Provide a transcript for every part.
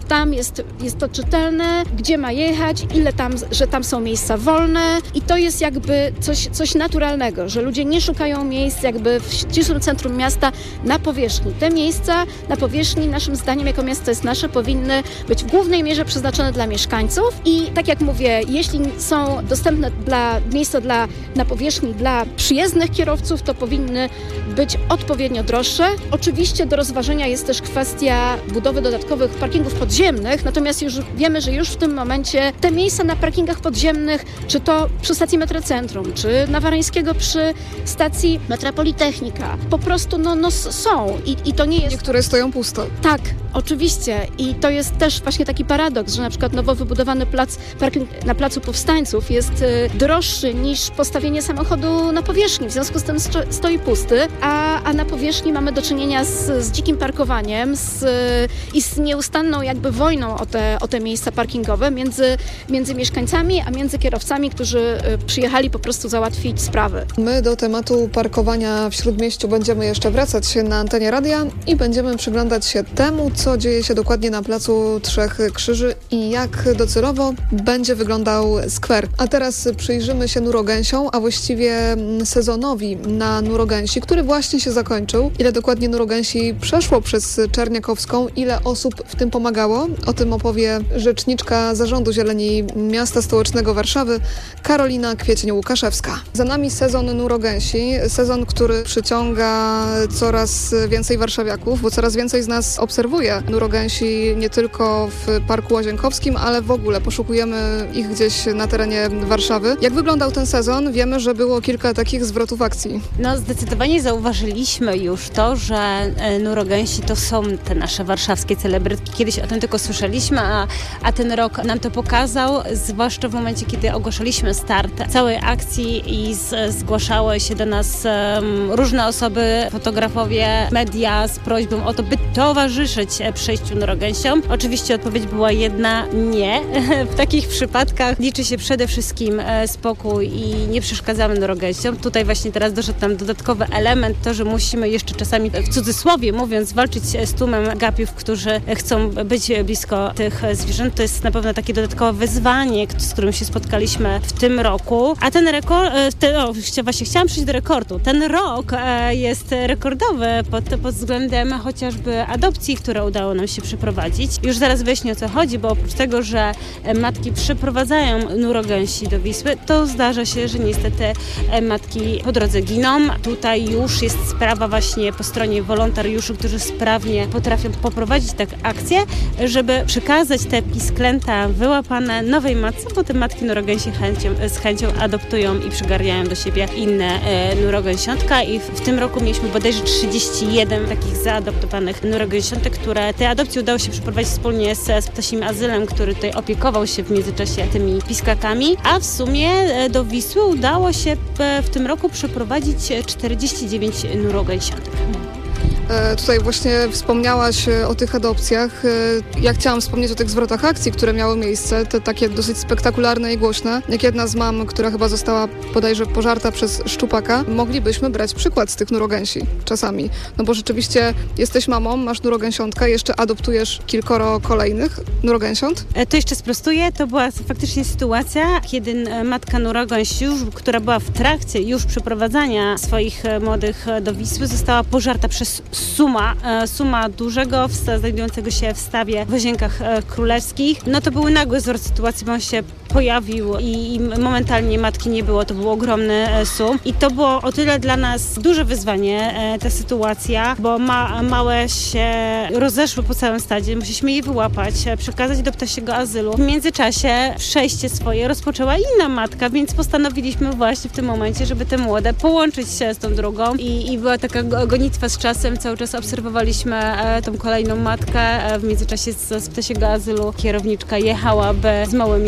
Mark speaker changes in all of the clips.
Speaker 1: Tam jest to czytelne, gdzie ma jechać, że tam są miejsca wolne i to jest jakby coś naturalnego, że ludzie nie szukają miejsc jakby w ścisłym centrum miasta na powierzchni. Te miejsca na powierzchni, naszym zdaniem, jako miasto jest nasze, powinny być w głównej mierze przeznaczone dla mieszkańców i tak jak mówię, jeśli są dostępne miejsca na powierzchni dla przyjezdnych kierowców, to powinny być odpowiednio droższe. Oczywiście do rozważenia jest też kwestia budowy dodatkowych parkingów podziemnych, natomiast już wiemy, że już w tym momencie te miejsca na parkingach podziemnych, czy to przy stacji Metrocentrum, czy na Warańskiego przy stacji Metra Politechnika, po prostu są i to nie jest...
Speaker 2: Niektóre stoją pusto.
Speaker 1: Tak, oczywiście i to jest też właśnie taki paradoks, że na przykład nowo wybudowany parking na Placu Powstańców jest droższy niż postawienie samochodu na powierzchni, w związku z tym stoi pusty, a na powierzchni mamy do czynienia z dzikim parkowaniem i z nieustanną jakby wojną o te miejsca parkingowe między mieszkańcami, a między kierowcami, którzy przyjechali po prostu załatwić sprawy.
Speaker 2: My do tematu parkowania w Śródmieściu będziemy jeszcze wracać na antenie radia i będziemy przyglądać się temu, co dzieje się dokładnie na Placu Trzech Krzyży i jak docelowo będzie wyglądał skwer. A teraz przyjrzymy się nurogęsiom, a właściwie sezonowi na nurogęsi, który właśnie się zakończył. Ile dokładnie nurogęsi przeszło przez Czerniakowską, ile osób w tym pomagało? O tym opowie rzeczniczka Zarządu Zieleni Miasta Stołecznego Warszawy Karolina Kwiecień-Łukaszewska. Za nami sezon nurogęsi, sezon, który przyciąga coraz więcej warszawiaków, bo coraz więcej z nas obserwuje nurogęsi nie tylko w Parku Łazienkowskim, ale w ogóle poszukujemy ich gdzieś na terenie Warszawy. Jak wyglądał ten sezon? Wiemy, że było kilka takich zwrotów akcji.
Speaker 3: Zdecydowanie zauważyliśmy już to, że nurogęsi to są te nasze warszawskie celebrytki. Kiedyś o tym tylko słyszeliśmy, a ten rok nam to pokazał, zwłaszcza w momencie, kiedy ogłaszaliśmy start całej akcji i zgłaszały się do nas różne osoby, fotografowie, media z prośbą o to, by towarzyszyć przejściu nurogęsiom. Oczywiście odpowiedź była jedna: nie. W takich przypadkach liczy się przede wszystkim spokój i nie przeszkadzamy nurogęsiom. Tutaj właśnie teraz doszedł nam dodatkowy element, to, że musimy jeszcze czasami, w cudzysłowie mówiąc, walczyć z tłumem gapiów, którzy chcą być blisko tych zwierząt. To jest na pewno takie dodatkowe wyzwanie, z którym się spotkaliśmy w tym roku. A ten rekord, właśnie chciałam przejść do rekordu. Ten rok jest rekordowy pod względem chociażby adopcji, które udało nam się przeprowadzić. Już zaraz wyjaśnię, o co chodzi, bo oprócz tego, że matki przyprowadzają nurogęsi do Wisły, to zdarza się, że niestety matki po drodze giną. Tutaj już jest sprawa właśnie po stronie wolontariuszy, którzy sprawnie potrafią poprowadzić taką akcję, żeby przekazać te pisklęta wyłapane nowej matce, bo te matki nurogęsi z chęcią adoptują i przygarniają do siebie inne nurogęsiątka i w tym roku mieliśmy bodajże 31 takich zaadoptowanych nurogęsiątek, które te adopcje udało się przeprowadzić wspólnie z Ptasim Azylem, który tutaj opiekował się w międzyczasie tymi piskakami, a w sumie do Wisły udało się w tym roku przeprowadzić 49 nurogęsiątek.
Speaker 2: Tutaj właśnie wspomniałaś o tych adopcjach. Ja chciałam wspomnieć o tych zwrotach akcji, które miały miejsce, te takie dosyć spektakularne i głośne. Jak jedna z mam, która chyba została bodajże pożarta przez szczupaka, moglibyśmy brać przykład z tych nurogęsi czasami. No bo rzeczywiście jesteś mamą, masz nurogęsiątka, jeszcze adoptujesz kilkoro kolejnych nurogęsiąt.
Speaker 3: To jeszcze sprostuję, to była faktycznie sytuacja, kiedy matka nurogęś, która była w trakcie już przeprowadzania swoich młodych do Wisły, została pożarta przez suma dużego, znajdującego się w stawie w Łazienkach Królewskich. No to był nagły zwrot sytuacji, bo on się pojawił i momentalnie matki nie było. To był ogromny sum. I to było o tyle dla nas duże wyzwanie, ta sytuacja, bo małe się rozeszły po całym stadzie. Musieliśmy je wyłapać, przekazać do ptasiego azylu. W międzyczasie przejście swoje rozpoczęła inna matka, więc postanowiliśmy właśnie w tym momencie, żeby te młode połączyć się z tą drugą i była taka gonitwa z czasem. Cały czas obserwowaliśmy tą kolejną matkę. W międzyczasie z ptasiego azylu kierowniczka jechała z małymi, żeby połączyć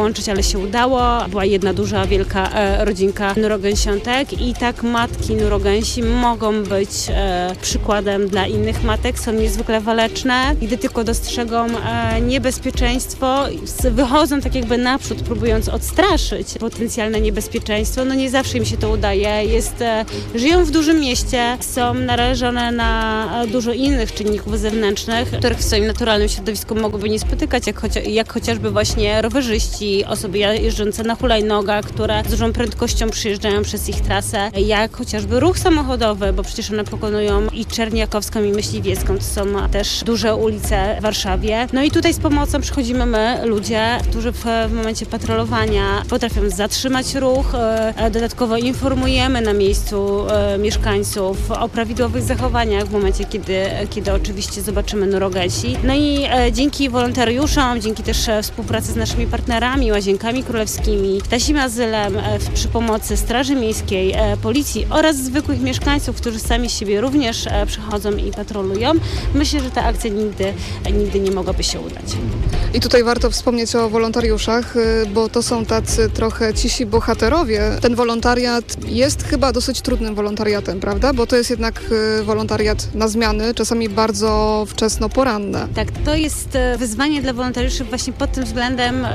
Speaker 3: dołączyć, ale się udało. Była jedna duża, wielka rodzinka nurogęsiątek i tak matki nurogęsi mogą być przykładem dla innych matek. Są niezwykle waleczne. Gdy tylko dostrzegą niebezpieczeństwo, wychodzą tak jakby naprzód, próbując odstraszyć potencjalne niebezpieczeństwo. No nie zawsze im się to udaje. Żyją w dużym mieście, są narażone na dużo innych czynników zewnętrznych, których w swoim naturalnym środowisku mogłyby nie spotykać, jak chociażby właśnie rowerzyści, osoby jeżdżące na hulajnogach, które z dużą prędkością przyjeżdżają przez ich trasę, jak chociażby ruch samochodowy, bo przecież one pokonują i Czerniakowską, i Myśliwiecką, to są też duże ulice w Warszawie. No i tutaj z pomocą przychodzimy my, ludzie, którzy w momencie patrolowania potrafią zatrzymać ruch, dodatkowo informujemy na miejscu mieszkańców o prawidłowych zachowaniach w momencie, kiedy oczywiście zobaczymy nurogęsi. No i dzięki wolontariuszom, dzięki też współpracy z naszymi partnerami, Łazienkami Królewskimi, Ptasim Azylem, przy pomocy Straży Miejskiej, Policji oraz zwykłych mieszkańców, którzy sami z siebie również przychodzą i patrolują, myślę, że ta akcja nigdy nie mogłaby się udać.
Speaker 2: I tutaj warto wspomnieć o wolontariuszach, bo to są tacy trochę cisi bohaterowie. Ten wolontariat jest chyba dosyć trudnym wolontariatem, prawda? Bo to jest jednak wolontariat na zmiany, czasami bardzo wczesno poranne.
Speaker 3: Tak, to jest wyzwanie dla wolontariuszy właśnie pod tym względem,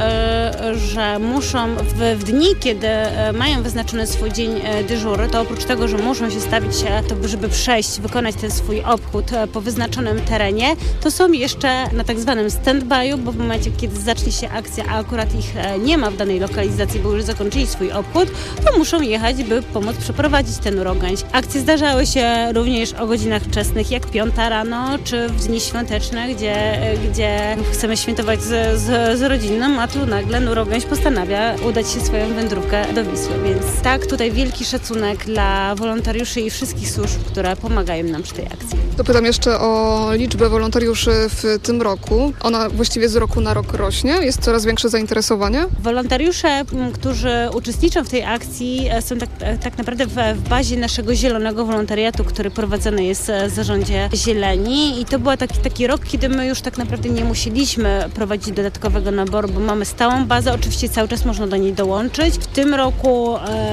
Speaker 3: że muszą w dni, kiedy mają wyznaczony swój dzień dyżuru, to oprócz tego, że muszą się stawić, to żeby przejść, wykonać ten swój obchód po wyznaczonym terenie, to są jeszcze na tak zwanym stand-by'u, bo w momencie, kiedy zacznie się akcja, a akurat ich nie ma w danej lokalizacji, bo już zakończyli swój obchód, to muszą jechać, by pomóc przeprowadzić ten urogęś. Akcje zdarzały się również o godzinach wczesnych, jak 5 rano, czy w dni świąteczne, gdzie chcemy świętować z rodziną, a tu nagle nurogęś postanawia udać się swoją wędrówkę do Wisły. Więc tak, tutaj wielki szacunek dla wolontariuszy i wszystkich służb, które pomagają nam przy tej akcji.
Speaker 2: Dopytam jeszcze o liczbę wolontariuszy w tym roku. Ona właściwie z roku na rok rośnie? Jest coraz większe zainteresowanie?
Speaker 3: Wolontariusze, którzy uczestniczą w tej akcji, są tak naprawdę w bazie naszego zielonego wolontariatu, który prowadzony jest w Zarządzie Zieleni i to był taki rok, kiedy my już tak naprawdę nie musieliśmy prowadzić dodatkowego naboru, bo mamy stałą bazę, oczywiście cały czas można do niej dołączyć. W tym roku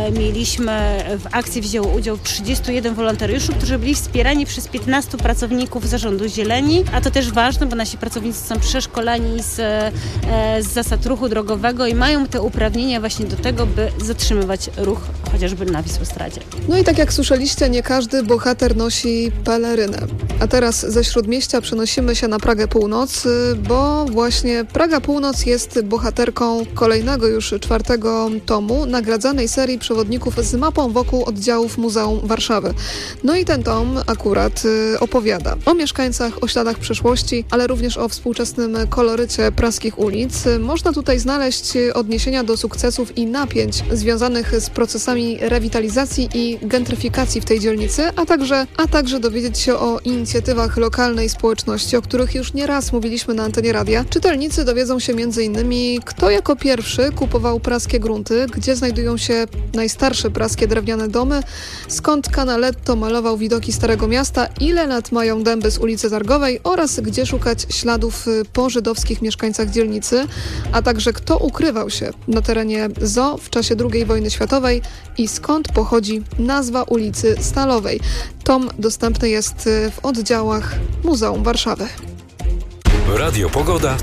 Speaker 3: w akcji wzięło udział 31 wolontariuszy, którzy byli wspierani przez 15 pracowników Zarządu Zieleni, a to też ważne, bo nasi pracownicy są przeszkoleni z zasad ruchu drogowego i mają te uprawnienia właśnie do tego, by zatrzymywać ruch chociażby na Wisłostradzie.
Speaker 2: No i tak jak słyszeliście, nie każdy bohater nosi pelerynę. A teraz ze Śródmieścia przenosimy się na Pragę Północ, bo właśnie Praga Północ jest bohaterką kolejnego już 4. tomu nagradzanej serii przewodników z mapą wokół oddziałów Muzeum Warszawy. No i ten tom akurat opowiada o mieszkańcach, o śladach przeszłości, ale również o współczesnym kolorycie praskich ulic. Można tutaj znaleźć odniesienia do sukcesów i napięć związanych z procesami rewitalizacji i gentryfikacji w tej dzielnicy, a także dowiedzieć się o inicjatywach lokalnej społeczności, o których już nieraz mówiliśmy na antenie radia. Czytelnicy dowiedzą się m.in. kto jako pierwszy kupował praskie grunty, gdzie znajdują się najstarsze praskie drewniane domy, skąd Canaletto malował widoki Starego Miasta, ile lat mają dęby z ulicy Targowej oraz gdzie szukać śladów po żydowskich mieszkańcach dzielnicy, a także kto ukrywał się na terenie ZOO w czasie II wojny światowej i skąd pochodzi nazwa ulicy Stalowej. Tom dostępny jest w oddziałach Muzeum Warszawy.
Speaker 4: Radio Pogoda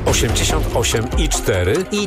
Speaker 4: 88,4 i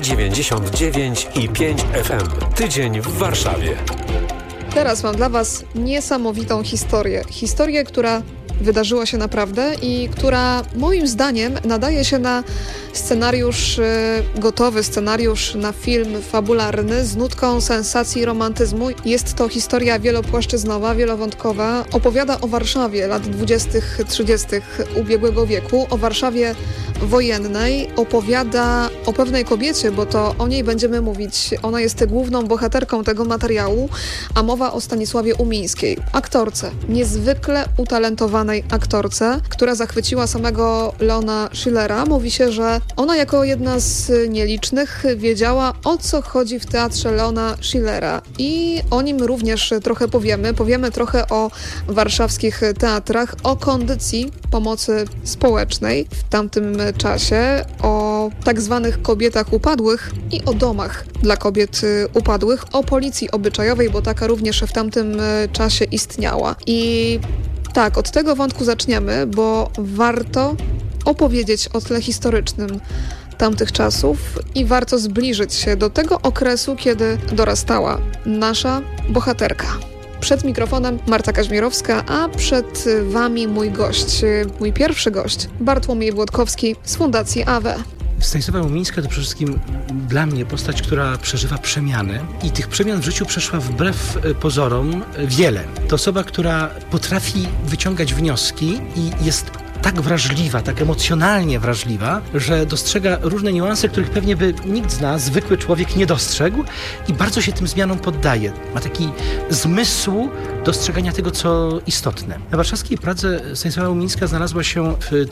Speaker 4: 99,5 FM. Tydzień w Warszawie.
Speaker 2: Teraz mam dla Was niesamowitą historię. Historię, która wydarzyła się naprawdę i która moim zdaniem nadaje się na scenariusz, gotowy scenariusz na film fabularny z nutką sensacji i romantyzmu. Jest to historia wielopłaszczyznowa, wielowątkowa. Opowiada o Warszawie lat 20-30 ubiegłego wieku, o Warszawie wojennej. Opowiada o pewnej kobiecie, bo to o niej będziemy mówić. Ona jest główną bohaterką tego materiału, a mowa o Stanisławie Umińskiej, aktorce, niezwykle utalentowanej aktorce, która zachwyciła samego Leona Schillera. Mówi się, że ona jako jedna z nielicznych wiedziała, o co chodzi w teatrze Leona Schillera i o nim również trochę powiemy. Powiemy trochę o warszawskich teatrach, o kondycji pomocy społecznej w tamtym czasie, o o tak zwanych kobietach upadłych i o domach dla kobiet upadłych, o policji obyczajowej, bo taka również w tamtym czasie istniała. I tak, od tego wątku zaczniemy, bo warto opowiedzieć o tle historycznym tamtych czasów i warto zbliżyć się do tego okresu, kiedy dorastała nasza bohaterka. Przed mikrofonem Marta Kaźmierowska, a przed Wami mój gość, mój pierwszy gość, Bartłomiej Włodkowski z Fundacji AWE.
Speaker 5: Stanisława Łumińska to przede wszystkim dla mnie postać, która przeżywa przemiany i tych przemian w życiu przeszła wbrew pozorom wiele. To osoba, która potrafi wyciągać wnioski i jest tak wrażliwa, tak emocjonalnie wrażliwa, że dostrzega różne niuanse, których pewnie by nikt z nas, zwykły człowiek, nie dostrzegł i bardzo się tym zmianom poddaje. Ma taki zmysł dostrzegania tego, co istotne. Na warszawskiej Pradze Stanisława Łumińska znalazła się w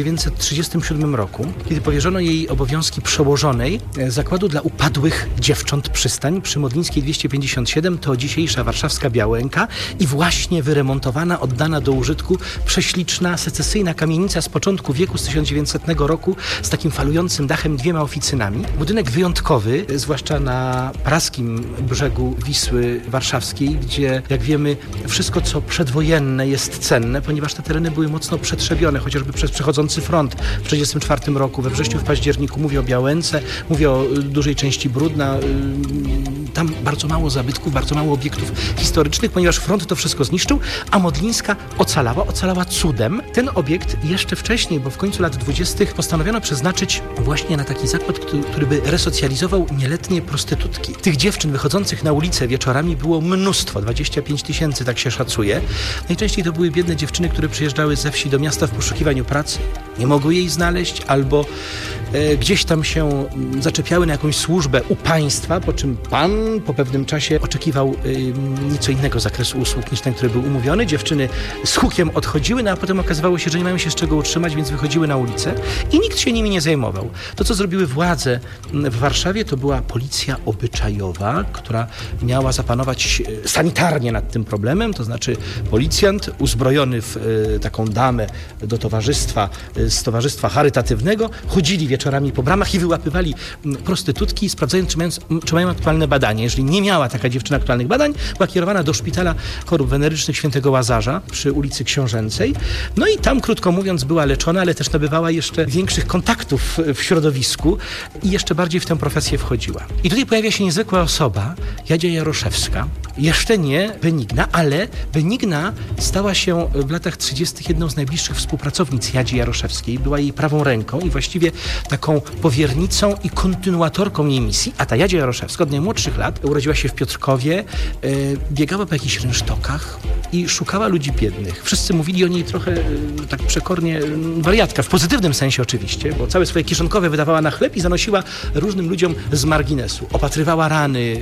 Speaker 5: 1937 roku, kiedy powierzono jej obowiązki przełożonej Zakładu dla Upadłych Dziewcząt Przystań przy Modlińskiej 257, to dzisiejsza warszawska Białęka i właśnie wyremontowana, oddana do użytku prześliczna, secesyjna kamienica z początku wieku, z 1900 roku, z takim falującym dachem, 2 oficynami. Budynek wyjątkowy, zwłaszcza na praskim brzegu Wisły Warszawskiej, gdzie, jak wiemy, wszystko, co przedwojenne jest cenne, ponieważ te tereny były mocno przetrzebione, chociażby przez przechodzący front w 1944 roku, we wrześniu, w październiku. Mówię o Białęce, mówię o dużej części Brudna. Tam bardzo mało zabytków, bardzo mało obiektów historycznych, ponieważ front to wszystko zniszczył, a Modlińska ocalała cudem. Ten obiekt jeszcze wcześniej, bo w końcu lat 20. postanowiono przeznaczyć właśnie na taki zakład, który by resocjalizował nieletnie prostytutki. Tych dziewczyn wychodzących na ulicę wieczorami było mnóstwo, 25 000, tak się szacuje. Najczęściej to były biedne dziewczyny, które przyjeżdżały ze wsi do miasta w poszukiwaniu pracy, nie mogły jej znaleźć, albo gdzieś tam się zaczepiały na jakąś służbę u państwa, po czym pan po pewnym czasie oczekiwał nieco innego zakresu usług niż ten, który był umówiony. Dziewczyny z hukiem odchodziły, no a potem okazywało się, że nie mają się z czego utrzymać, więc wychodziły na ulicę i nikt się nimi nie zajmował. To, co zrobiły władze w Warszawie, to była policja obyczajowa, która miała zapanować sanitarnie nad tym problemem, to znaczy policjant uzbrojony w taką damę do towarzystwa, z towarzystwa charytatywnego, chodzili wieczorami po bramach i wyłapywali prostytutki, sprawdzając, czy mają aktualne badania. Jeżeli nie miała taka dziewczyna aktualnych badań, była kierowana do szpitala chorób wenerycznych Świętego Łazarza przy ulicy Książęcej. No i tam, krótko mówiąc, była leczona, ale też nabywała jeszcze większych kontaktów w środowisku i jeszcze bardziej w tę profesję wchodziła. I tutaj pojawia się niezwykła osoba, Jadzia Jaroszewska. Jeszcze nie Benigna, ale Benigna stała się w latach 30. jedną z najbliższych współpracownic Jadzi Jaroszewskiej. Była jej prawą ręką i właściwie taką powiernicą i kontynuatorką jej misji. A ta Jadzia Jaroszewska od najmłodszych lat urodziła się w Piotrkowie, biegała po jakichś rynsztokach i szukała ludzi biednych. Wszyscy mówili o niej trochę tak przekornie wariatka, w pozytywnym sensie oczywiście, bo całe swoje kieszonkowe wydawała na chleb i zanosiła różnym ludziom z marginesu. Opatrywała rany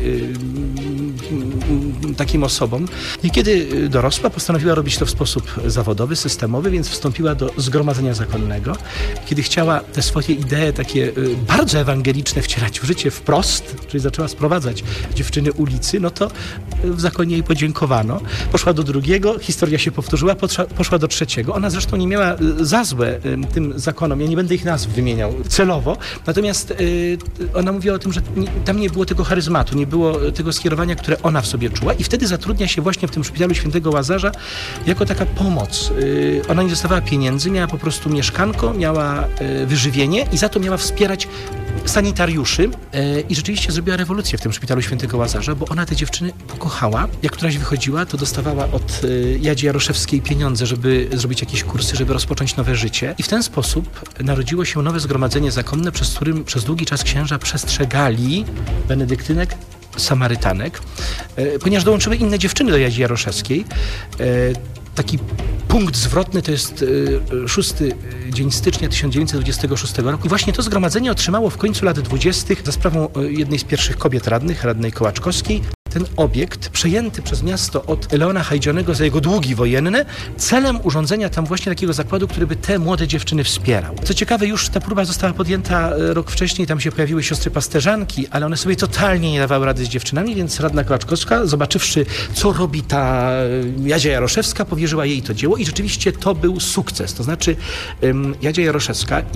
Speaker 5: takim osobom. I kiedy dorosła, postanowiła robić to w sposób zawodowy, systemowy, więc wstąpiła do Zgromadzenia Zakonnego. Kiedy chciała te swoje idee takie bardzo ewangeliczne wcierać w życie wprost, czyli zaczęła sprowadzać dziewczyny ulicy, no to w zakonie jej podziękowano. Poszła do drugiego, historia się powtórzyła, poszła do trzeciego. Ona zresztą nie miała za złe tym zakonom, ja nie będę ich nazw wymieniał celowo, natomiast ona mówiła o tym, że tam nie było tego charyzmatu, nie było tego skierowania, które ona w sobie czuła i wtedy zatrudnia się właśnie w tym szpitalu Świętego Łazarza jako taka pomoc. Ona nie dostawała pieniędzy, miała po prostu mieszkanko, miała wyżywienie i za to miała wspierać sanitariuszy i rzeczywiście zrobiła rewolucję w tym szpitalu Świętego Łazarza, bo ona te dziewczyny pokochała. Jak któraś wychodziła, to dostawała od Jadzi Jaroszewskiej pieniądze, żeby zrobić jakieś kursy, żeby rozpocząć nowe życie. I w ten sposób narodziło się nowe zgromadzenie zakonne, przez którym przez długi czas księża przestrzegali benedyktynek, samarytanek, ponieważ dołączyły inne dziewczyny do Jadzi Jaroszewskiej. Taki punkt zwrotny to jest 6 dzień stycznia 1926 roku. I właśnie to zgromadzenie otrzymało w końcu lat 20. za sprawą jednej z pierwszych kobiet radnych, radnej Kołaczkowskiej, ten obiekt przejęty przez miasto od Leona Hajdzianego za jego długi wojenne, celem urządzenia tam właśnie takiego zakładu, który by te młode dziewczyny wspierał. Co ciekawe, już ta próba została podjęta rok wcześniej, tam się pojawiły siostry pasterzanki, ale one sobie totalnie nie dawały rady z dziewczynami, więc radna Kołaczkowska, zobaczywszy, co robi ta Jadzia Jaroszewska, powierzyła jej to dzieło i rzeczywiście to był sukces. To znaczy Jadzia Jaroszewska i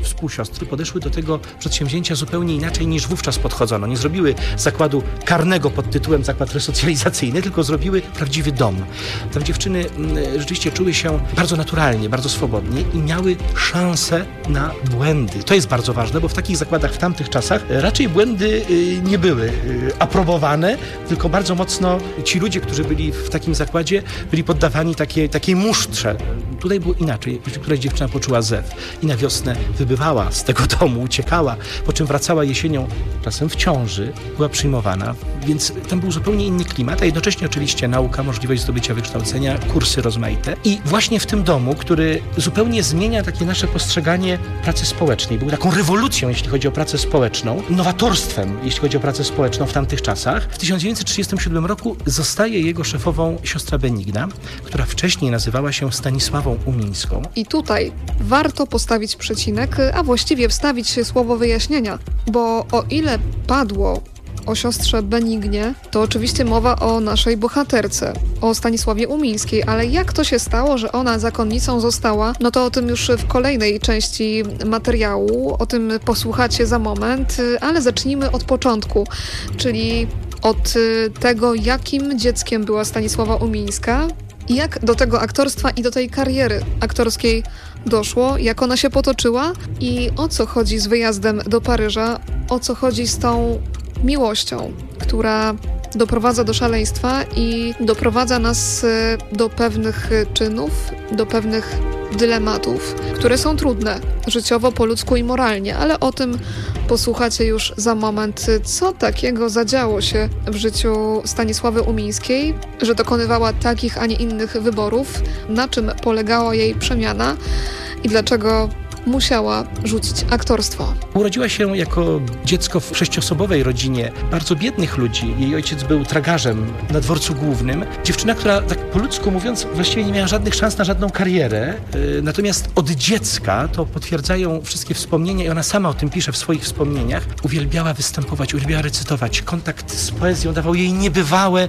Speaker 5: współsiostry podeszły do tego przedsięwzięcia zupełnie inaczej niż wówczas podchodzono. Nie zrobiły zakładu karnego pod tytułem zakład resocjalizacyjny, tylko zrobiły prawdziwy dom. Tam dziewczyny rzeczywiście czuły się bardzo naturalnie, bardzo swobodnie i miały szansę na błędy. To jest bardzo ważne, bo w takich zakładach w tamtych czasach raczej błędy nie były aprobowane, tylko bardzo mocno ci ludzie, którzy byli w takim zakładzie, byli poddawani takiej musztrze. Tutaj było inaczej. Jeśli któraś dziewczyna poczuła zew i na wiosnę wybywała z tego domu, uciekała, po czym wracała jesienią, czasem w ciąży, była przyjmowana, więc tam był zupełnie inny klimat, a jednocześnie oczywiście nauka, możliwość zdobycia wykształcenia, kursy rozmaite. I właśnie w tym domu, który zupełnie zmienia takie nasze postrzeganie pracy społecznej, był taką rewolucją, jeśli chodzi o pracę społeczną, nowatorstwem, jeśli chodzi o pracę społeczną w tamtych czasach. W 1937 roku zostaje jego szefową siostra Benigna, która wcześniej nazywała się Stanisławą Umińską.
Speaker 2: I tutaj warto postawić przecinek, a właściwie wstawić słowo wyjaśnienia, bo o ile padło o siostrze Benignie, to oczywiście mowa o naszej bohaterce, o Stanisławie Umińskiej, ale jak to się stało, że ona zakonnicą została, no to o tym już w kolejnej części materiału, o tym posłuchacie za moment, ale zacznijmy od początku, czyli od tego, jakim dzieckiem była Stanisława Umińska, jak do tego aktorstwa i do tej kariery aktorskiej doszło, jak ona się potoczyła i o co chodzi z wyjazdem do Paryża, o co chodzi z tą miłością, która doprowadza do szaleństwa i doprowadza nas do pewnych czynów, do pewnych dylematów, które są trudne życiowo, po ludzku i moralnie, ale o tym posłuchacie już za moment, co takiego zadziało się w życiu Stanisławy Umińskiej, że dokonywała takich, a nie innych wyborów, na czym polegała jej przemiana i dlaczego musiała rzucić aktorstwo.
Speaker 5: Urodziła się jako dziecko w 6-osobowej rodzinie bardzo biednych ludzi. Jej ojciec był tragarzem na dworcu głównym. Dziewczyna, która tak po ludzku mówiąc właściwie nie miała żadnych szans na żadną karierę. Natomiast od dziecka, to potwierdzają wszystkie wspomnienia i ona sama o tym pisze w swoich wspomnieniach, uwielbiała występować, uwielbiała recytować. Kontakt z poezją dawał jej niebywałe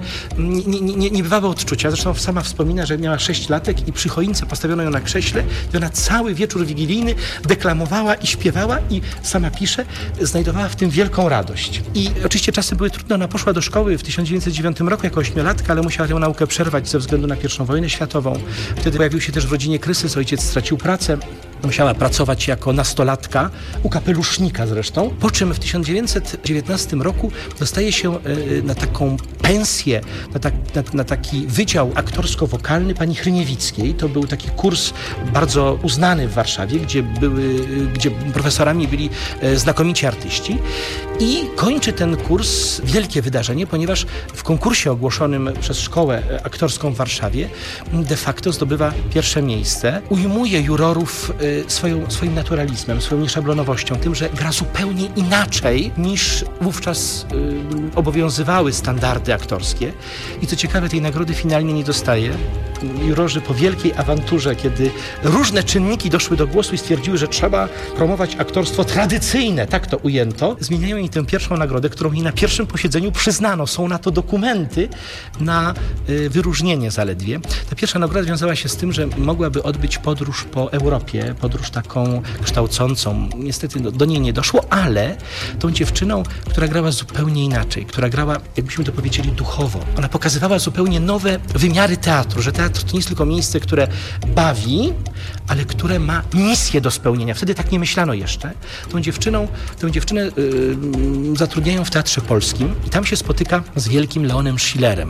Speaker 5: odczucia. Zresztą sama wspomina, że miała 6 latek i przy choince postawiono ją na krześle i ona cały wieczór wigilijny deklamowała i śpiewała i sama pisze, znajdowała w tym wielką radość. I oczywiście czasy były trudne, ona poszła do szkoły w 1909 roku jako 8-latka, ale musiała tę naukę przerwać ze względu na I wojnę światową. Wtedy pojawił się też w rodzinie kryzys, ojciec stracił pracę, musiała pracować jako nastolatka, u kapelusznika zresztą, po czym w 1919 roku dostaje się na taką pensję, na taki wydział aktorsko-wokalny pani Hryniewickiej. To był taki kurs bardzo uznany w Warszawie, gdzie profesorami byli znakomici artyści i kończy ten kurs, wielkie wydarzenie, ponieważ w konkursie ogłoszonym przez szkołę aktorską w Warszawie de facto zdobywa pierwsze miejsce, ujmuje jurorów swoim naturalizmem, swoją nieszablonowością, tym, że gra zupełnie inaczej niż wówczas obowiązywały standardy aktorskie i co ciekawe tej nagrody finalnie nie dostaje. Jurorzy po wielkiej awanturze, kiedy różne czynniki doszły do głosu i stwierdziły, że trzeba promować aktorstwo tradycyjne, tak to ujęto, zmieniają jej tę pierwszą nagrodę, którą jej na pierwszym posiedzeniu przyznano. Są na to dokumenty na wyróżnienie zaledwie. Ta pierwsza nagroda wiązała się z tym, że mogłaby odbyć podróż po Europie, podróż taką kształcącą. Niestety do niej nie doszło, ale tą dziewczyną, która grała zupełnie inaczej, która grała, jakbyśmy to powiedzieli, duchowo. Ona pokazywała zupełnie nowe wymiary teatru, że teatr to nie jest tylko miejsce, które bawi, ale które ma misję do spełnienia. Wtedy tak nie myślano jeszcze. Tę dziewczynę zatrudniają w Teatrze Polskim i tam się spotyka z wielkim Leonem Schillerem,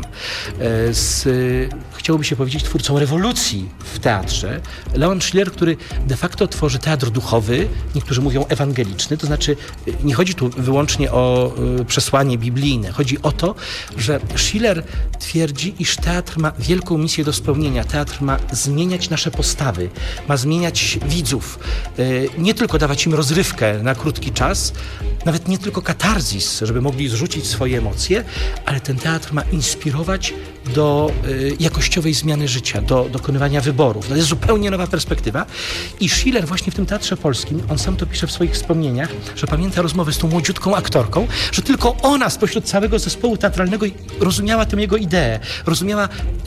Speaker 5: chciałoby się powiedzieć, twórcą rewolucji w teatrze. Leon Schiller, który de facto tworzy teatr duchowy, niektórzy mówią ewangeliczny, to znaczy nie chodzi tu wyłącznie o przesłanie biblijne. Chodzi o to, że Schiller twierdzi, iż teatr ma wielką misję do spełnienia. Teatr ma zmieniać nasze postawy, ma zmieniać widzów. Nie tylko dawać im rozrywkę na krótki czas, nawet nie tylko katarzis, żeby mogli zrzucić swoje emocje, ale ten teatr ma inspirować do jakościowej zmiany życia, do dokonywania wyborów. To jest zupełnie nowa perspektywa i Schiller właśnie w tym Teatrze Polskim, on sam to pisze w swoich wspomnieniach, że pamięta rozmowę z tą młodziutką aktorką, że tylko ona spośród całego zespołu teatralnego rozumiała tę jego ideę, rozumiała,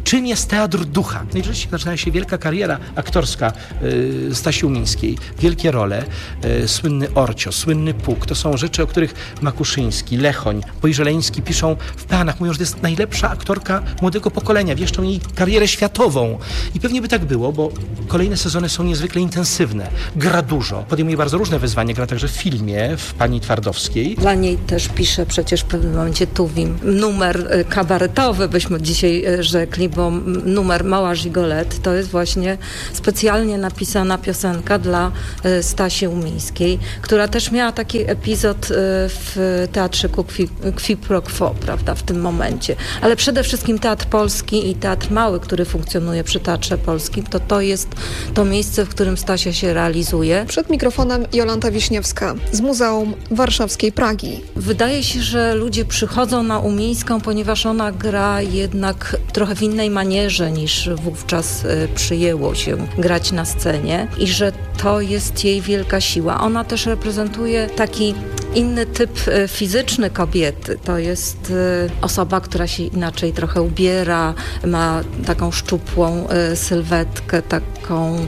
Speaker 5: czym jest teatr ducha. No i rzeczywiście zaczyna się wielka kariera aktorska Stasi Umińskiej. Wielkie role, słynny Orcio, słynny Puk. To są rzeczy, o których Makuszyński, Lechoń, Pojrzeleński piszą w planach. Mówią, że to jest najlepsza aktorka młodego pokolenia. Wieszczą jej karierę światową. I pewnie by tak było, bo kolejne sezony są niezwykle intensywne. Gra dużo. Podejmuje bardzo różne wyzwania. Gra także w filmie, w Pani Twardowskiej.
Speaker 6: Dla niej też pisze przecież w pewnym momencie Tuwim. Numer kabaretowy, byśmy dzisiaj rzekli, bo numer Mała Gigolette to jest właśnie specjalnie napisana piosenka dla Stasi Umińskiej, która też miała taki epizod w teatrzyku Qui pro quo, prawda, w tym momencie. Ale przede wszystkim Teatr Polski i Teatr Mały, który funkcjonuje przy Teatrze Polskim, to jest to miejsce, w którym Stasia się realizuje.
Speaker 2: Przed mikrofonem Jolanta Wiśniewska z Muzeum Warszawskiej Pragi.
Speaker 6: Wydaje się, że ludzie przychodzą na Umińską, ponieważ ona gra jednak trochę w innej manierze niż wówczas przyjęło się grać na scenie i że to jest jej wielka siła. Ona też reprezentuje taki inny typ fizyczny kobiety. To jest osoba, która się inaczej trochę ubiera, ma taką szczupłą sylwetkę, taką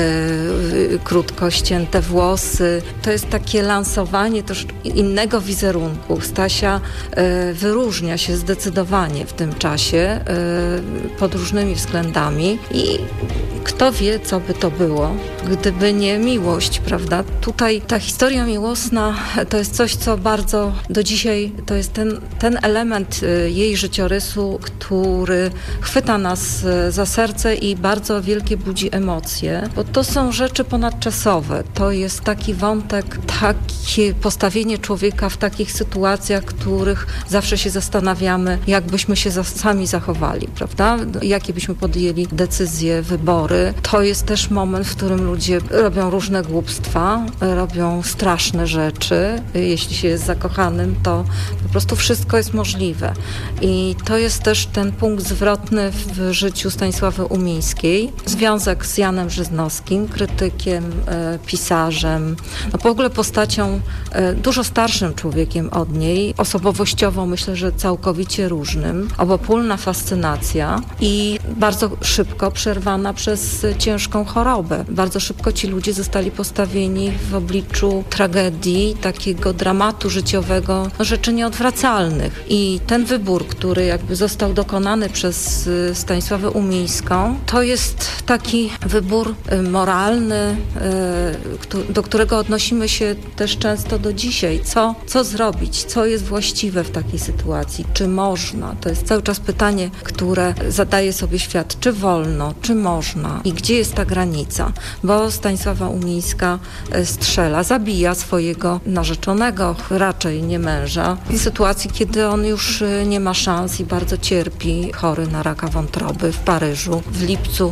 Speaker 6: krótko ścięte włosy. To jest takie lansowanie też innego wizerunku. Stasia wyróżnia się zdecydowanie w tym czasie pod różnymi względami i kto wie, co by to było, gdyby nie miłość, prawda? Tutaj ta historia miłosna to jest coś, co bardzo do dzisiaj, to jest ten element jej życiorysu, który chwyta nas za serce i bardzo wielkie budzi emocje, bo to są rzeczy ponadczasowe. To jest taki wątek, takie postawienie człowieka w takich sytuacjach, których zawsze się zastanawiamy, jak byśmy się sami zachowali, prawda? Jakie byśmy podjęli decyzje, wybory. To jest też moment, w którym ludzie robią różne głupstwa, robią straszne rzeczy. Jeśli się jest zakochanym, to po prostu wszystko jest możliwe. I to jest też ten punkt zwrotny w życiu Stanisławy Umińskiej. Związek z Janem Żyznowskim, krytykiem, pisarzem, w ogóle postacią dużo starszym człowiekiem od niej, osobowościowo myślę, że całkowicie różnym, obopólna fascynacja i bardzo szybko przerwana przez ciężką chorobę. Bardzo szybko ci ludzie zostali postawieni w obliczu tragedii, takiego dramatu życiowego, rzeczy nieodwracalnych. I ten wybór, który jakby został dokonany przez Stanisławę Umińską, to jest taki wybór moralny, do którego odnosimy się też często do dzisiaj. Co zrobić? Co jest właściwe w takiej sytuacji? Czy można? To jest cały czas pytanie, które zadaje sobie świat. Czy wolno? Czy można? I gdzie jest ta granica? Bo Stanisława Umińska strzela, zabija swojego narzeczonego, raczej nie męża, w sytuacji, kiedy on już nie ma szans i bardzo cierpi, chory na raka wątroby w Paryżu w lipcu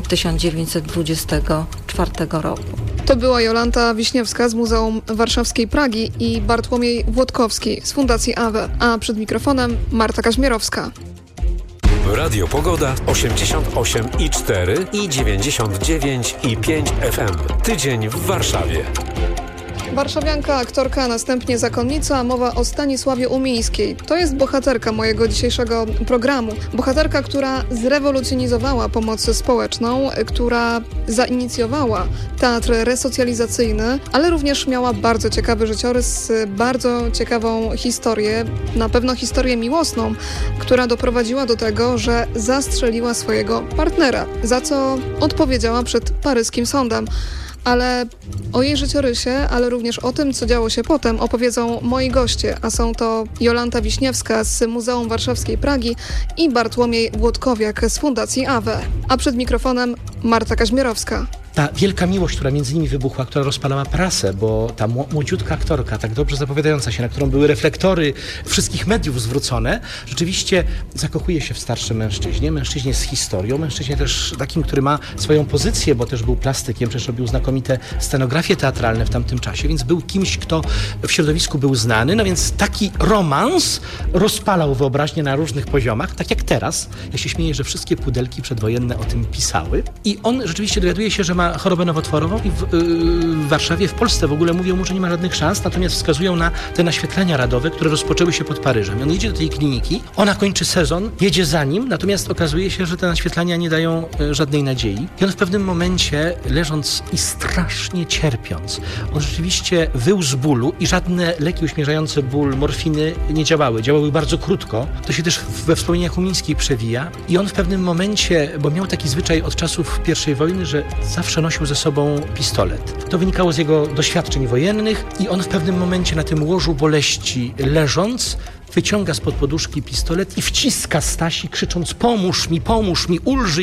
Speaker 6: 1924 roku.
Speaker 2: To była Jolanta Wiśniewska z Muzeum Warszawskiej Pragi i Bartłomiej Włodkowski z Fundacji AWE, a przed mikrofonem Marta Kaźmierowska.
Speaker 4: Radio Pogoda 88,4 i 99,5 FM. Tydzień w Warszawie.
Speaker 2: Warszawianka, aktorka, następnie zakonnica, mowa o Stanisławie Umińskiej. To jest bohaterka mojego dzisiejszego programu. Bohaterka, która zrewolucjonizowała pomoc społeczną, która zainicjowała teatr resocjalizacyjny, ale również miała bardzo ciekawy życiorys, bardzo ciekawą historię, na pewno historię miłosną, która doprowadziła do tego, że zastrzeliła swojego partnera, za co odpowiedziała przed paryskim sądem. Ale o jej życiorysie, ale również o tym, co działo się potem, opowiedzą moi goście, a są to Jolanta Wiśniewska z Muzeum Warszawskiej Pragi i Bartłomiej Włodkowiak z Fundacji AWE. A przed mikrofonem Marta Kaźmierowska.
Speaker 5: Ta wielka miłość, która między nimi wybuchła, która rozpalała prasę, bo ta młodziutka aktorka, tak dobrze zapowiadająca się, na którą były reflektory wszystkich mediów zwrócone, rzeczywiście zakochuje się w starszym mężczyźnie z historią, mężczyźnie też takim, który ma swoją pozycję, bo też był plastykiem, przecież robił znakomite scenografie teatralne w tamtym czasie, więc był kimś, kto w środowisku był znany, no więc taki romans rozpalał wyobraźnię na różnych poziomach, tak jak teraz. Ja się śmieję, że wszystkie pudelki przedwojenne o tym pisały i on rzeczywiście dowiaduje się, że ma ma chorobę nowotworową i w Warszawie, w Polsce w ogóle mówią mu, że nie ma żadnych szans, natomiast wskazują na te naświetlenia radowe, które rozpoczęły się pod Paryżem. I on jedzie do tej kliniki, ona kończy sezon, jedzie za nim, natomiast okazuje się, że te naświetlenia nie dają żadnej nadziei. I on w pewnym momencie, leżąc i strasznie cierpiąc, on rzeczywiście wył z bólu i żadne leki uśmierzające ból, morfiny nie działały. Działały bardzo krótko. To się też we wspomnieniach Umińskiej przewija. I on w pewnym momencie, bo miał taki zwyczaj od czasów I wojny, że zawsze nosił ze sobą pistolet. To wynikało z jego doświadczeń wojennych i on w pewnym momencie na tym łożu boleści leżąc, wyciąga spod poduszki pistolet i wciska Stasi, krzycząc: pomóż mi,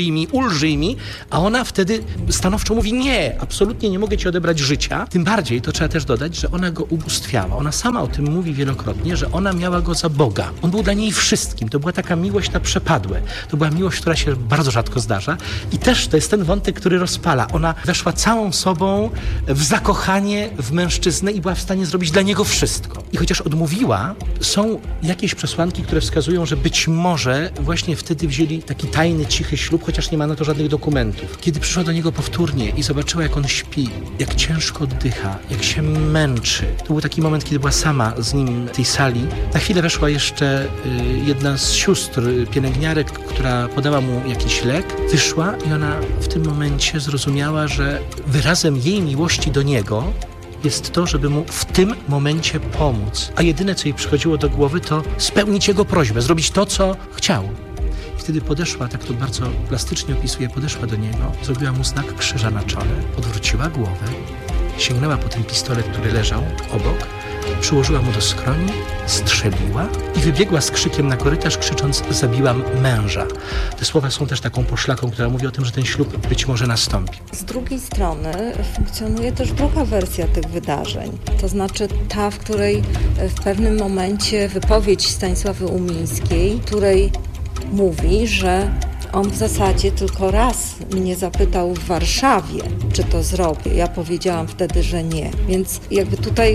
Speaker 5: ulżyj mi, a ona wtedy stanowczo mówi: nie, absolutnie nie mogę ci odebrać życia. Tym bardziej, to trzeba też dodać, że ona go ubóstwiała. Ona sama o tym mówi wielokrotnie, że ona miała go za Boga. On był dla niej wszystkim. To była taka miłość na przepadłe. To była miłość, która się bardzo rzadko zdarza i też to jest ten wątek, który rozpala. Ona weszła całą sobą w zakochanie w mężczyznę i była w stanie zrobić dla niego wszystko. I chociaż odmówiła, są jakieś przesłanki, które wskazują, że być może właśnie wtedy wzięli taki tajny, cichy ślub, chociaż nie ma na to żadnych dokumentów. Kiedy przyszła do niego powtórnie i zobaczyła, jak on śpi, jak ciężko oddycha, jak się męczy. To był taki moment, kiedy była sama z nim w tej sali. Na chwilę weszła jeszcze jedna z sióstr pielęgniarek, która podała mu jakiś lek. Wyszła i ona w tym momencie zrozumiała, że wyrazem jej miłości do niego jest to, żeby mu w tym momencie pomóc. A jedyne, co jej przychodziło do głowy, to spełnić jego prośbę, zrobić to, co chciał. I wtedy podeszła, tak to bardzo plastycznie opisuje, podeszła do niego, zrobiła mu znak krzyża na czole, odwróciła głowę, sięgnęła po ten pistolet, który leżał obok, przyłożyła mu do skroni, strzeliła i wybiegła z krzykiem na korytarz, krzycząc: zabiłam męża. Te słowa są też taką poszlaką, która mówi o tym, że ten ślub być może nastąpi.
Speaker 6: Z drugiej strony funkcjonuje też druga wersja tych wydarzeń. To znaczy ta, w której w pewnym momencie wypowiedź Stanisławy Umińskiej, której mówi, że on w zasadzie tylko raz mnie zapytał w Warszawie, czy to zrobię. Ja powiedziałam wtedy, że nie. Więc jakby tutaj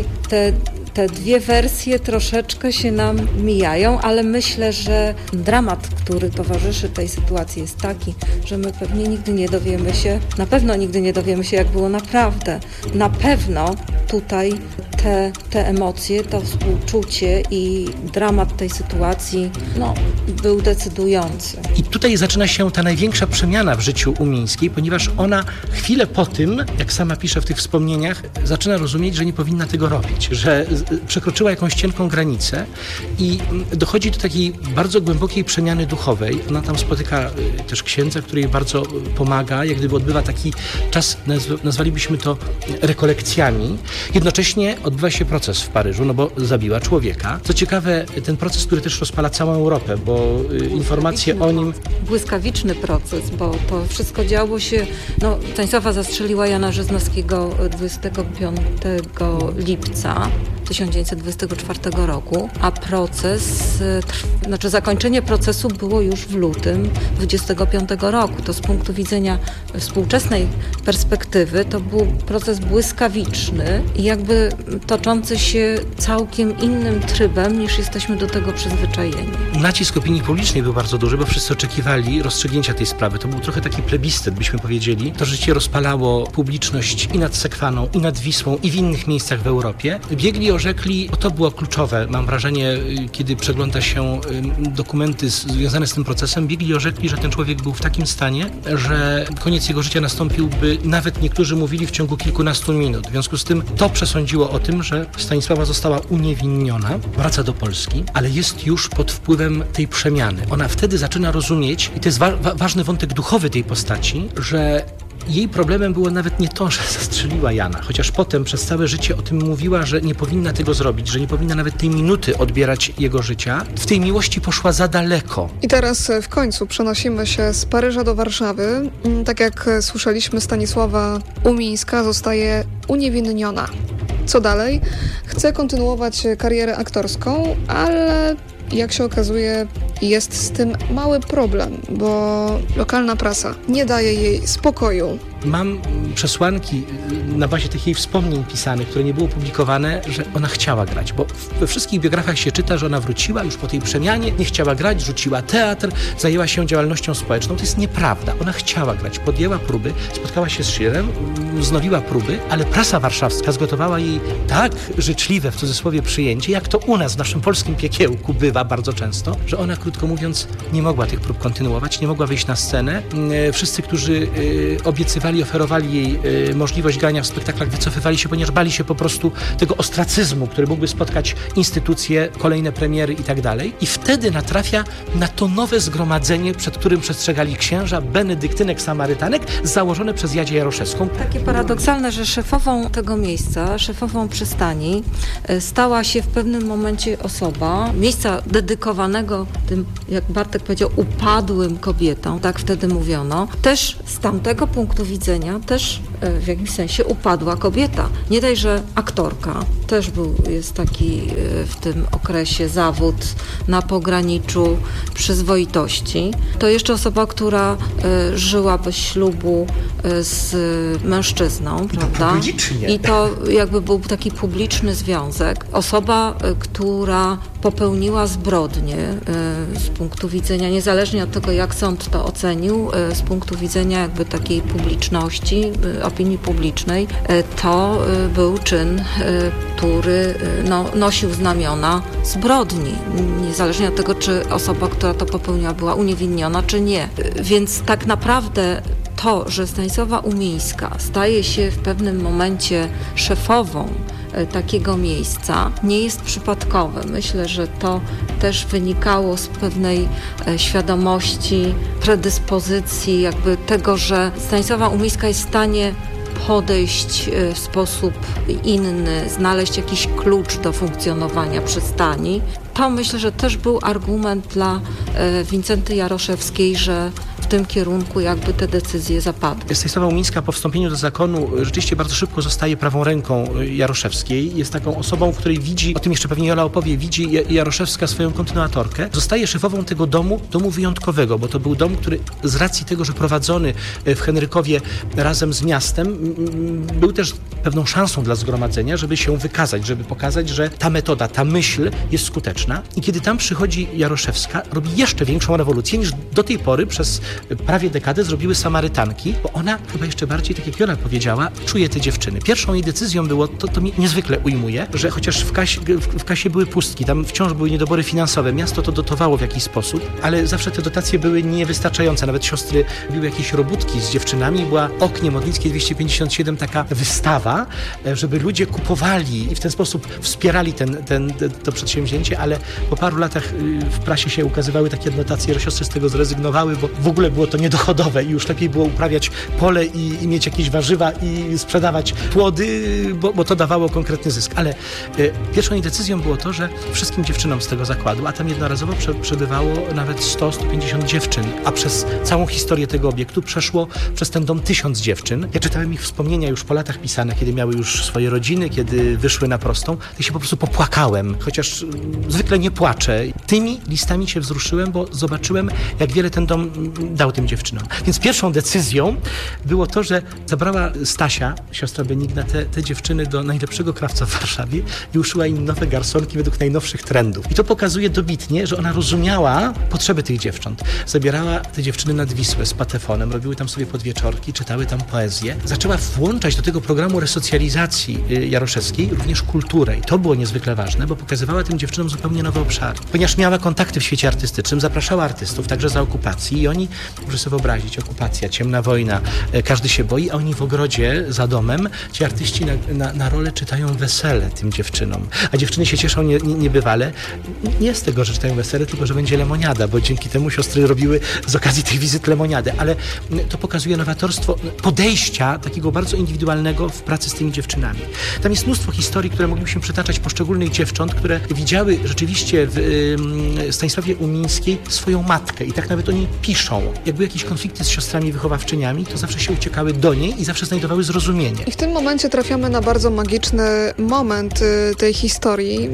Speaker 6: te dwie wersje troszeczkę się nam mijają, ale myślę, że dramat, który towarzyszy tej sytuacji, jest taki, że my pewnie nigdy nie dowiemy się, na pewno nigdy nie dowiemy się, jak było naprawdę. Na pewno tutaj te emocje, to współczucie i dramat tej sytuacji był decydujący.
Speaker 5: I tutaj zaczyna się ta największa przemiana w życiu Umińskiej, ponieważ ona chwilę po tym, jak sama pisze w tych wspomnieniach, zaczyna rozumieć, że nie powinna tego robić, że przekroczyła jakąś cienką granicę i dochodzi do takiej bardzo głębokiej przemiany duchowej. Ona tam spotyka też księdza, który jej bardzo pomaga, jak gdyby odbywa taki czas, nazwalibyśmy to rekolekcjami. Jednocześnie odbywa się proces w Paryżu, no bo zabiła człowieka. Co ciekawe, ten proces, który też rozpala całą Europę, bo informacje o nim...
Speaker 6: Błyskawiczny proces, bo to wszystko działo się... Stanisława zastrzeliła Jana Żyznowskiego 25 lipca 1924 roku, a zakończenie procesu było już w lutym 25 roku. To z punktu widzenia współczesnej perspektywy to był proces błyskawiczny i jakby toczący się całkiem innym trybem, niż jesteśmy do tego przyzwyczajeni.
Speaker 5: Nacisk opinii publicznej był bardzo duży, bo wszyscy oczekiwali rozstrzygnięcia tej sprawy. To był trochę taki plebiscyt, byśmy powiedzieli. To życie rozpalało publiczność i nad Sekwaną, i nad Wisłą, i w innych miejscach w Europie. Biegli orzekli, to było kluczowe, mam wrażenie, kiedy przegląda się dokumenty związane z tym procesem, biegli orzekli, że ten człowiek był w takim stanie, że koniec jego życia nastąpiłby, nawet niektórzy mówili, w ciągu kilkunastu minut. W związku z tym to przesądziło o tym, że Stanisława została uniewinniona, wraca do Polski, ale jest już pod wpływem tej przemiany. Ona wtedy zaczyna rozumieć, i to jest ważny wątek duchowy tej postaci, że jej problemem było nawet nie to, że zastrzeliła Jana, chociaż potem przez całe życie o tym mówiła, że nie powinna tego zrobić, że nie powinna nawet tej minuty odbierać jego życia. W tej miłości poszła za daleko.
Speaker 2: I teraz w końcu przenosimy się z Paryża do Warszawy. Tak jak słyszeliśmy, Stanisława Umińska zostaje uniewinniona. Co dalej? Chce kontynuować karierę aktorską, ale Jak się okazuje, jest z tym mały problem, bo lokalna prasa nie daje jej spokoju.
Speaker 5: Mam przesłanki na bazie tych jej wspomnień pisanych, które nie były publikowane, że ona chciała grać, bo we wszystkich biografiach się czyta, że ona wróciła już po tej przemianie, nie chciała grać, rzuciła teatr, zajęła się działalnością społeczną. To jest nieprawda. Ona chciała grać, podjęła próby, spotkała się z Schillerem, wznowiła próby, ale prasa warszawska zgotowała jej tak życzliwe, w cudzysłowie, przyjęcie, jak to u nas w naszym polskim piekiełku bywa bardzo często, że ona, krótko mówiąc, nie mogła tych prób kontynuować, nie mogła wyjść na scenę. Wszyscy, którzy obiecywali, oferowali jej możliwość grania w spektaklach, wycofywali się, ponieważ bali się po prostu tego ostracyzmu, który mógłby spotkać instytucje, kolejne premiery i tak dalej. I wtedy natrafia na to nowe zgromadzenie, przed którym przestrzegali księża, benedyktynek, samarytanek, założone przez Jadzię Jaroszewską.
Speaker 6: Takie paradoksalne, że szefową tego miejsca, szefową przystani stała się w pewnym momencie osoba, miejsca dedykowanego tym, jak Bartek powiedział, upadłym kobietom, tak wtedy mówiono, też z tamtego punktu widzenia, też w jakimś sensie upadła kobieta. Nie daj, że aktorka, też jest taki w tym okresie zawód na pograniczu przyzwoitości. To jeszcze osoba, która żyła bez ślubu z mężczyzną, prawda?
Speaker 5: Publicznie.
Speaker 6: I to jakby był taki publiczny związek. Osoba, która popełniła zbrodnię z punktu widzenia, niezależnie od tego, jak sąd to ocenił, z punktu widzenia jakby takiej publiczności, opinii publicznej, to był czyn, który nosił znamiona zbrodni. Niezależnie od tego, czy osoba, która to popełniła, była uniewinniona, czy nie. Więc tak naprawdę to, że Stanisława Umińska staje się w pewnym momencie szefową takiego miejsca, nie jest przypadkowe. Myślę, że to też wynikało z pewnej świadomości, predyspozycji, jakby tego, że Stanisława Umińska jest w stanie podejść w sposób inny, znaleźć jakiś klucz do funkcjonowania przystani. To myślę, że też był argument dla Wincenty Jaroszewskiej, że w tym kierunku jakby te decyzje zapadły.
Speaker 5: Stanisława Umińska po wstąpieniu do zakonu rzeczywiście bardzo szybko zostaje prawą ręką Jaroszewskiej. Jest taką osobą, w której widzi, o tym jeszcze pewnie Jola opowie, widzi Jaroszewska swoją kontynuatorkę. Zostaje szefową tego domu wyjątkowego, bo to był dom, który z racji tego, że prowadzony w Henrykowie razem z miastem, był też pewną szansą dla zgromadzenia, żeby się wykazać, żeby pokazać, że ta metoda, ta myśl jest skuteczna. I kiedy tam przychodzi Jaroszewska, robi jeszcze większą rewolucję niż do tej pory przez prawie dekadę zrobiły Samarytanki, bo ona chyba jeszcze bardziej, tak jak Jola powiedziała, czuje te dziewczyny. Pierwszą jej decyzją było, to mnie niezwykle ujmuje, że chociaż w kasie były pustki, tam wciąż były niedobory finansowe, miasto to dotowało w jakiś sposób, ale zawsze te dotacje były niewystarczające. Nawet siostry robiły jakieś robótki z dziewczynami. Była Oknie Modlickie 257 taka wystawa, żeby ludzie kupowali i w ten sposób wspierali to przedsięwzięcie, ale po paru latach w prasie się ukazywały takie adnotacje, że siostry z tego zrezygnowały, bo w ogóle było to niedochodowe i już lepiej było uprawiać pole i mieć jakieś warzywa i sprzedawać płody, bo to dawało konkretny zysk. Ale pierwszą jej decyzją było to, że wszystkim dziewczynom z tego zakładu, a tam jednorazowo przebywało nawet 100-150 dziewczyn, a przez całą historię tego obiektu przeszło przez ten dom 1000 dziewczyn. Ja czytałem ich wspomnienia już po latach pisane, kiedy miały już swoje rodziny, kiedy wyszły na prostą. Ja się po prostu popłakałem, chociaż zwykle nie płaczę. Tymi listami się wzruszyłem, bo zobaczyłem, jak wiele ten dom dał tym dziewczynom. Więc pierwszą decyzją było to, że zabrała Stasia, siostra Benigna, te dziewczyny do najlepszego krawca w Warszawie i uszyła im nowe garsonki według najnowszych trendów. I to pokazuje dobitnie, że ona rozumiała potrzeby tych dziewcząt. Zabierała te dziewczyny nad Wisłę z patefonem, robiły tam sobie podwieczorki, czytały tam poezję. Zaczęła włączać do tego programu resocjalizacji Jaroszewskiej również kulturę. I to było niezwykle ważne, bo pokazywała tym dziewczynom zupełnie nowe obszary. Ponieważ miała kontakty w świecie artystycznym, zapraszała artystów, także za okupacji i oni, proszę sobie wyobrazić, okupacja, ciemna wojna, każdy się boi, a oni w ogrodzie za domem, ci artyści na rolę czytają wesele tym dziewczynom. A dziewczyny się cieszą niebywale. Nie z tego, że czytają wesele, tylko że będzie lemoniada, bo dzięki temu siostry robiły z okazji tych wizyt lemoniadę. Ale to pokazuje nowatorstwo podejścia takiego bardzo indywidualnego w pracy z tymi dziewczynami. Tam jest mnóstwo historii, które moglibyśmy przytaczać poszczególnych dziewcząt, które widziały rzeczywiście w Stanisławie Umińskiej swoją matkę i tak nawet o niej piszą. jak były jakieś konflikty z siostrami wychowawczyniami, to zawsze się uciekały do niej i zawsze znajdowały zrozumienie.
Speaker 2: I w tym momencie trafiamy na bardzo magiczny moment tej historii,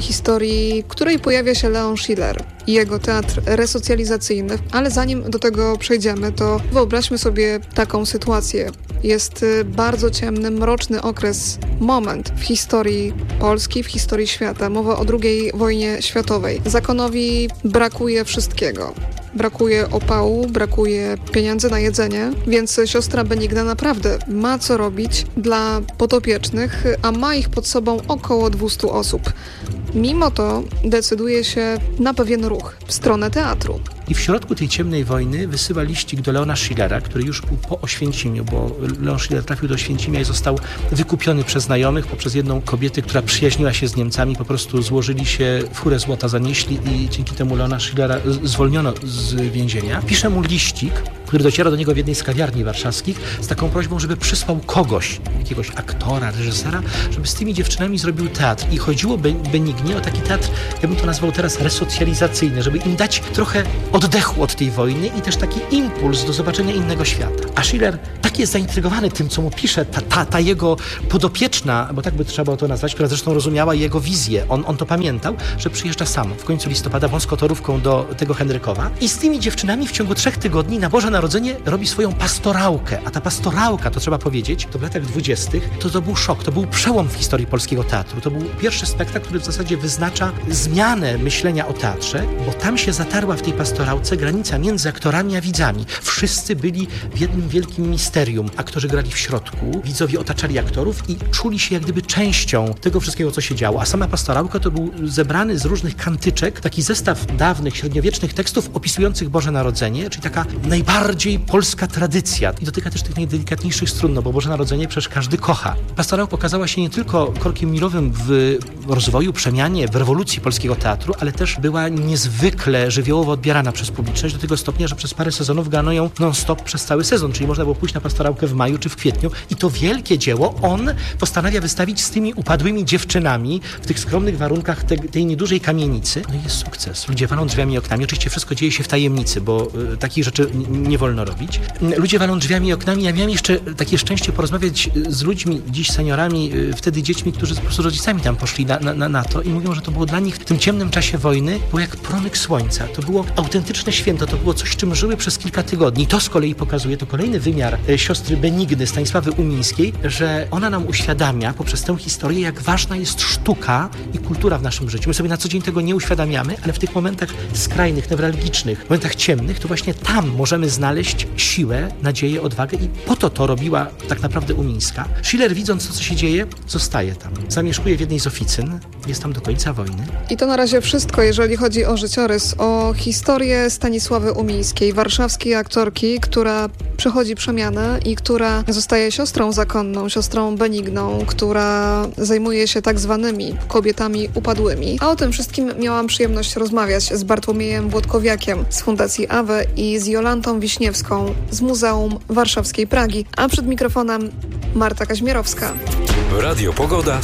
Speaker 2: w której pojawia się Leon Schiller i jego teatr resocjalizacyjny. Ale zanim do tego przejdziemy, to wyobraźmy sobie taką sytuację. Jest bardzo ciemny, mroczny okres, moment w historii Polski, w historii świata. Mowa o II wojnie światowej. Zakonowi brakuje wszystkiego. Brakuje opału, brakuje pieniędzy na jedzenie, więc siostra Benigna naprawdę ma co robić dla podopiecznych, a ma ich pod sobą około 200 osób. Mimo to decyduje się na pewien ruch w stronę teatru.
Speaker 5: I w środku tej ciemnej wojny wysyła liścik do Leona Schillera, który już był po Oświęcimiu, bo Leon Schiller trafił do Oświęcimia i został wykupiony przez znajomych, poprzez jedną kobietę, która przyjaźniła się z Niemcami, po prostu złożyli się, furę złota zanieśli i dzięki temu Leona Schillera zwolniono z więzienia. Pisze mu liścik, który dociera do niego w jednej z kawiarni warszawskich z taką prośbą, żeby przysłał kogoś, jakiegoś aktora, reżysera, żeby z tymi dziewczynami zrobił teatr. I chodziło Benignie o taki teatr, ja bym to nazwał teraz resocjalizacyjny, żeby im dać trochę oddechu od tej wojny i też taki impuls do zobaczenia innego świata. A Schiller tak jest zaintrygowany tym, co mu pisze, ta jego podopieczna, bo tak by trzeba było to nazwać, która zresztą rozumiała jego wizję. On to pamiętał, że przyjeżdża sam w końcu listopada wąskotorówką do tego Henrykowa i z tymi dziewczynami w ciągu 3 tygodni na Boże Narodzenie robi swoją pastorałkę. A ta pastorałka, to trzeba powiedzieć, to w latach 20. to był szok, to był przełom w historii polskiego teatru. To był pierwszy spektakl, który w zasadzie wyznacza zmianę myślenia o teatrze, bo tam się zatarła w tej pastorałce granica między aktorami a widzami. Wszyscy byli w jednym wielkim misterium. Aktorzy grali w środku, widzowie otaczali aktorów i czuli się jak gdyby częścią tego wszystkiego, co się działo. A sama pastorałka to był zebrany z różnych kantyczek taki zestaw dawnych, średniowiecznych tekstów opisujących Boże Narodzenie, czyli taka najbardziej polska tradycja. I dotyka też tych najdelikatniejszych strun, no bo Boże Narodzenie przecież każdy kocha. Pastorałka okazała się nie tylko krokiem milowym w rozwoju, przemianie, w rewolucji polskiego teatru, ale też była niezwykle żywiołowo odbierana przez publiczność do tego stopnia, że przez parę sezonów grano ją non-stop przez cały sezon, czyli można było pójść na pastorałkę w maju czy w kwietniu i to wielkie dzieło on postanawia wystawić z tymi upadłymi dziewczynami w tych skromnych warunkach tej niedużej kamienicy. No i jest sukces. Ludzie walą drzwiami i oknami. Oczywiście wszystko dzieje się w tajemnicy, bo takich rzeczy nie wolno robić. Ludzie walą drzwiami i oknami. Ja miałem jeszcze takie szczęście porozmawiać z ludźmi, dziś seniorami, wtedy dziećmi, którzy po prostu rodzicami tam poszli na to i mówią, że to było dla nich w tym ciemnym czasie wojny, było jak promyk słońca. To było autentyczne święto, to było coś, czym żyły przez kilka tygodni. To z kolei pokazuje, to kolejny wymiar siostry Benigny, Stanisławy Umińskiej, że ona nam uświadamia poprzez tę historię, jak ważna jest sztuka i kultura w naszym życiu. My sobie na co dzień tego nie uświadamiamy, ale w tych momentach skrajnych, newralgicznych, momentach ciemnych, to właśnie tam możemy znaleźć siłę, nadzieję, odwagę i po to robiła tak naprawdę Umińska. Schiller, widząc to, co się dzieje, zostaje tam. Zamieszkuje w jednej z oficyn, jest tam do końca wojny.
Speaker 2: I to na razie wszystko, jeżeli chodzi o życiorys, o historię Stanisławy Umińskiej, warszawskiej aktorki, która przechodzi przemianę i która zostaje siostrą zakonną, siostrą Benigną, która zajmuje się tak zwanymi kobietami upadłymi. A o tym wszystkim miałam przyjemność rozmawiać z Bartłomiejem Włodkowiakiem z Fundacji AWE i z Jolantą Wiśniewską z Muzeum Warszawskiej Pragi. A przed mikrofonem Marta Kaźmierowska.
Speaker 4: Radio Pogoda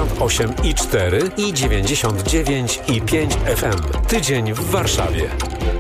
Speaker 4: 88,4 i 99,5 FM. Tydzień w Warszawie.